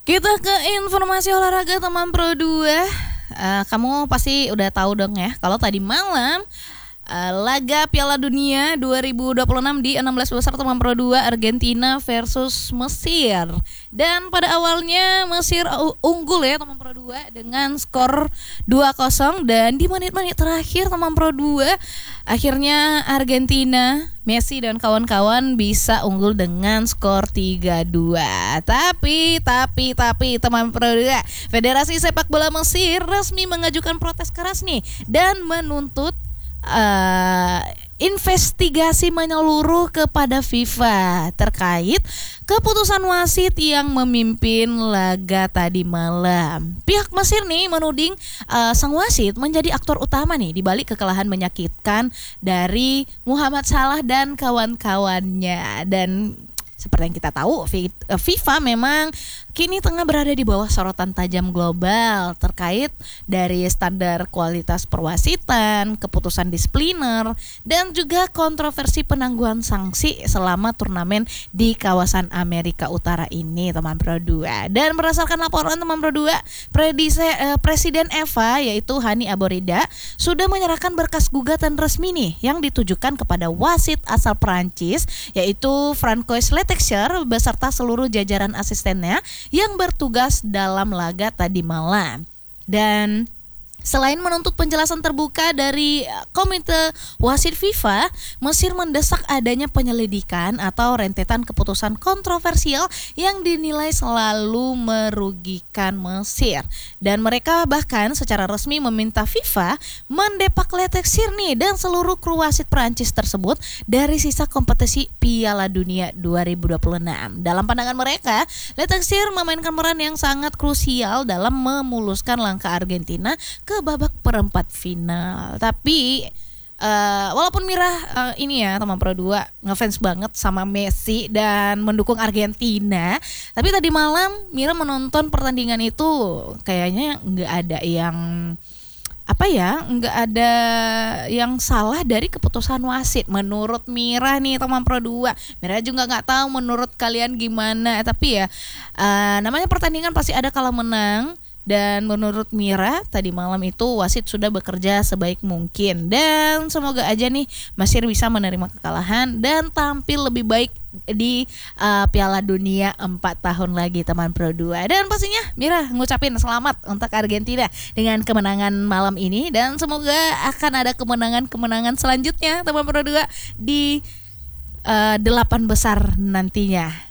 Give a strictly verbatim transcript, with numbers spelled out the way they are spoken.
Kita ke informasi olahraga teman Pro dua. Uh, kamu pasti udah tahu dong ya, kalau tadi malam uh, laga Piala Dunia dua ribu dua puluh enam di enam belas besar teman Pro dua, Argentina versus Mesir. Dan pada awalnya Mesir uh, unggul ya teman Pro dua dengan skor dua kosong, dan di menit-menit terakhir teman Pro dua akhirnya Argentina, Messi dan kawan-kawan bisa unggul dengan skor tiga dua. Tapi, tapi, tapi teman Pro dua, Federasi Sepak Bola Mesir resmi mengajukan protes keras nih dan menuntut uh, investigasi menyeluruh kepada FIFA terkait keputusan wasit yang memimpin laga tadi malam. Pihak Mesir nih menuding uh, sang wasit menjadi aktor utama nih di balik kekalahan menyakitkan dari Muhammad Salah dan kawan-kawannya. Dan seperti yang kita tahu, FIFA memang kini tengah berada di bawah sorotan tajam global terkait dari standar kualitas perwasitan, keputusan disipliner, dan juga kontroversi penangguhan sanksi selama turnamen di kawasan Amerika Utara ini, teman Pro dua. Dan berdasarkan laporan teman Pro dua, predise, eh, Presiden E V A yaitu Hani Aborida sudah menyerahkan berkas gugatan resmi nih yang ditujukan kepada wasit asal Perancis yaitu Francois Letexer beserta seluruh jajaran asistennya yang bertugas dalam laga tadi malam. Dan selain menuntut penjelasan terbuka dari Komite Wasit FIFA, Mesir mendesak adanya penyelidikan atau rentetan keputusan kontroversial yang dinilai selalu merugikan Mesir. Dan mereka bahkan secara resmi meminta FIFA mendepak Letexer nih dan seluruh kru wasit Perancis tersebut dari sisa kompetisi Piala Dunia dua ribu dua puluh enam. Dalam pandangan mereka, Letexer memainkan peran yang sangat krusial dalam memuluskan langkah Argentina ke babak perempat final. Tapi uh, walaupun Mira uh, ini ya teman Pro dua ngefans banget sama Messi dan mendukung Argentina, tapi tadi malam Mira menonton pertandingan itu kayaknya nggak ada yang apa ya, nggak ada yang salah dari keputusan wasit menurut Mira nih teman Pro dua. Mira juga nggak tahu menurut kalian gimana, tapi ya uh, namanya pertandingan pasti ada kalah menang. Dan menurut Mira tadi malam itu wasit sudah bekerja sebaik mungkin, dan semoga aja nih Mesir bisa menerima kekalahan dan tampil lebih baik di uh, Piala Dunia empat tahun lagi teman Pro dua. Dan pastinya Mira ngucapin selamat untuk Argentina dengan kemenangan malam ini, dan semoga akan ada kemenangan-kemenangan selanjutnya teman Pro dua di uh, delapan besar nantinya.